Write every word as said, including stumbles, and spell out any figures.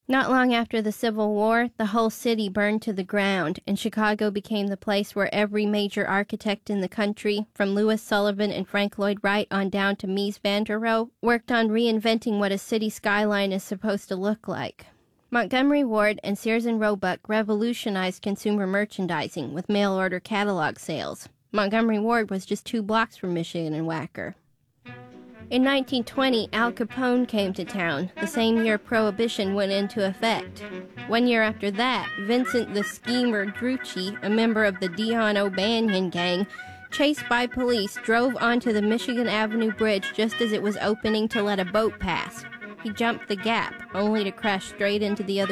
Not long after the Civil War, the whole city burned to the ground, and Chicago became the place where every major architect in the country, from Louis Sullivan and Frank Lloyd Wright on down to Mies van der Rohe, worked on reinventing what a city skyline is supposed to look like. Montgomery Ward and Sears and Roebuck revolutionized consumer merchandising with mail-order catalog sales. Montgomery Ward was just two blocks from Michigan and Wacker. In nineteen twenty, Al Capone came to town, the same year Prohibition went into effect. One year after that, Vincent the Schemer Drucci, a member of the Dion O'Banion gang, chased by police, drove onto the Michigan Avenue Bridge just as it was opening to let a boat pass. He jumped the gap, only to crash straight into the other